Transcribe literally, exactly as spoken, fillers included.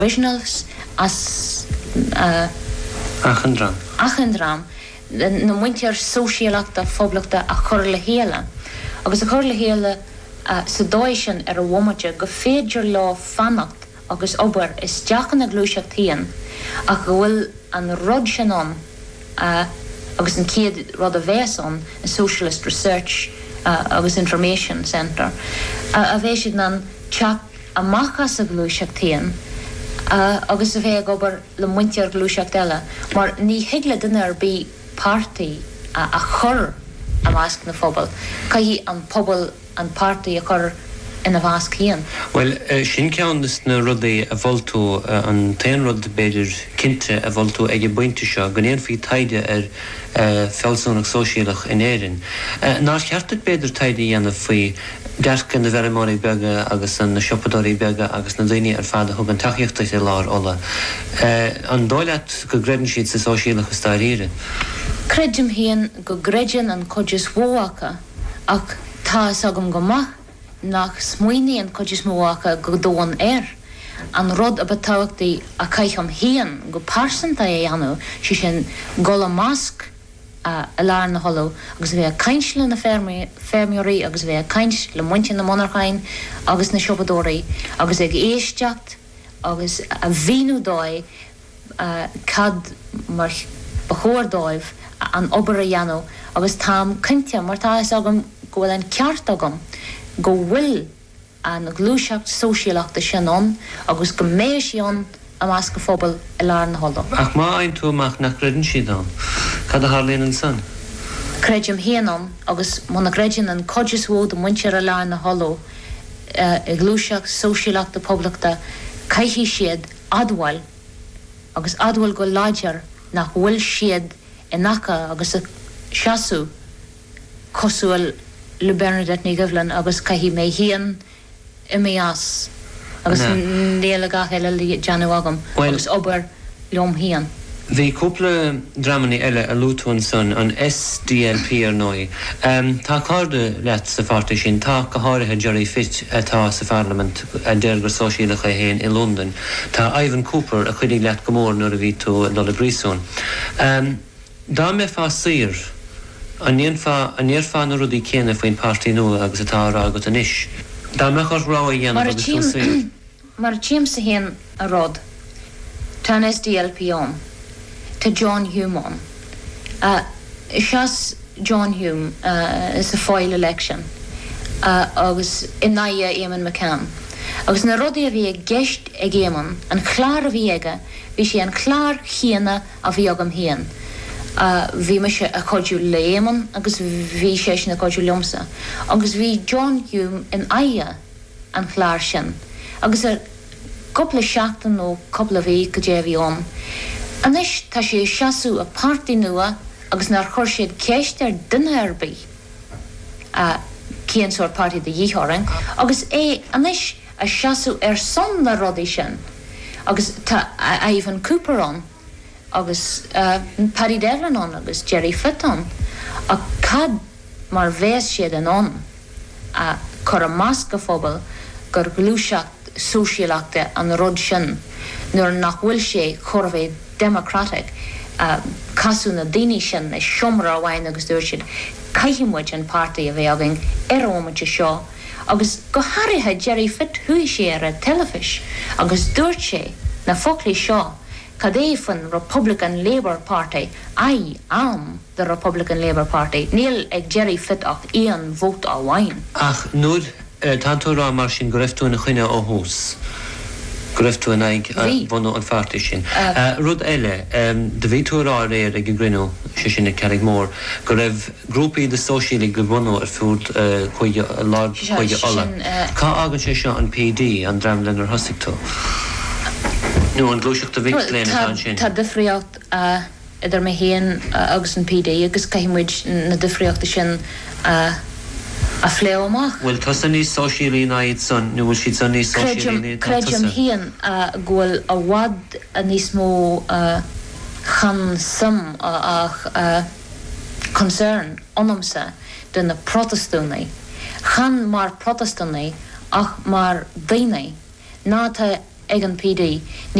originals as uh, Achandram. Achandram na muintear sosiálachta fóblachta a chur le héile. Agus a chur le héile uh, sa dóisian ar a bhfumaide go féidir lá fannacht agus obair is deachan na glúiseach tían a go bhfuil an rud sin an uh, agus an céad rud a bheits an a Socialist Research uh, agus Information Centre uh, a bheith siad an teach amachchas a glúiseach tían Uh, agus a bheith obair le muintear glúiseach eile, mar ní higle duine ar bí pártaí a, a chur a mhasc na phobal, caithí an pobal an pártaí a chur ina bhasc cían. Well, uh, sin ceann is na rudaí a bhultú uh, an tain rud beidir cinnte a bhultú ag buinte seo, go néan fí taide ar uh, felsúnach sóisialach in éireann. Uh, Ná cheartad beidir taide dhéanamh faoi dearcan na bheramóí bega agus an na siopadóí bega agus na daoine ar fada thug an taíochtta sé lár ola. Uh, an dóileat go greidann siad sa sóisialach is táíre. Creidim híon go greideann an codis mhuacha ach tá is agam go maith nach smuoine an codis mhuacha go dóin air. An rud a batáachtaí a caiitham híon go pársanta é anú si sin gola másc Uh, a lár na hollow, agus bheith cains le na fermiúí, agus bheith cains le muinte na monarchain, agus na siopadóí, agus ag éisteacht, agus a bhíú dóid uh, cad mar bachórdóibh an obair a dhéanú, agus tám cynte mar tá is agam go bhfuil an ceart agam, go bhfuil an glúiseacht sóisialachta sin an, agus go méis an a másc go phobal a lár na hollow. Ach má ein tú amach nach greidann siad an. Cad a tharlaíonn an san? Creidim héanam agus muna greidim an codis mhód a muintear a lár na hollow uh, i glúiseach sóisialachta poblachta caithí siad admhail agus admhail go láidear nach bhfuil siad i naca agus a seasú cosúil le Bernadette ní Gibhlin agus caithí mé hían i mé as agus néla gath eile le Janu agam agus obair leom hían. Bhí cúpla dramaní eile a lútún san an S D L P ar nói. Um, tá cáda leat sa farta sin, tá go háirithe Jerry Fitch atá sa Parliament a deirgur sóisialacha héin i London. Tá Ivan Cooper a chuidigh leat go mór nuair a bhí tú dola brísún. Um, dá mé fá sír an níor fá na rudí céanna faoin pártaí nua agus atá rá agat an isis. Dá me chur rá a dhéanamh agus fá sír. Mar tíim sa héan a rod, tá an S D L P on. To John Hume on. Uh, Shas John Hume uh, is a foil election. Uh, agus inaya Eamon McCann. Agus na rodi a bhí a geist ag Eamon, an chlár a bhí aige, bhí sé an chlár chiana a bhí agam hían. Uh, bhí me sé a codú le Eamon, agus bhí sé sin a codú leomsa. Agus bhí John Hume in aya an chlár sin. Agus a couple seachtain nó couple bhí go dé bhí on. Anis tá sé seasú a pártaí nua agus nar chuir siad céist ar duine arbí a cían soir pártaí de dhíthorang agus é anis a seasú ar son na rudaí sin agus tá Ivan Cooper on agus uh, Paddy Devlin on agus Jerry Fitch on a cad mar bheith siad an on a chur a másc go phobal gur glúiseacht sóisialachta an rud sin nuair nach bhfuil sé chorbhéh democratic uh, casú na daoine sin na siomra amháin agus dúir siad caiithimmuid an pártaí a bheith agin ar ómaide seo agus go háirithe Jerry Fitch thuí sé ar a telefis agus dúirt sé na foclaí seo cad é fan Republican Labour Party I am the Republican Labour Party níl ag Jerry Fitch ach íon vót amháin. Ach nuair uh, tá tú rá mar sin go raibh tú na chuine ó hús. Go raibh tú an aig bhunú an farta sin. Uh, Rud eile, um, de bhí tú rá réir ag grinú sé sin na ceirigh mór, go raibh grúpaí de sóisialaigh go bhunú ar fúd chuige lád chuige ola. Cá agan sé seo an P D an dreamlinn ar thosaigh tú? Nó an glúiseacht a bhíocht léana an sin? Tá difríocht idir mé héan agus an P D agus caiithmuid na difríochta sin a phléo amach. Well, tá san níos sóisialaí náid san, nó bhfuil siad san níos sóisialaí Creidim hían ghfuil a bhhad a níos mó chan sam ach concern onamsa den na protestúnaí. Chan mar protestúnaí ach mar daoine ná tá ag an P D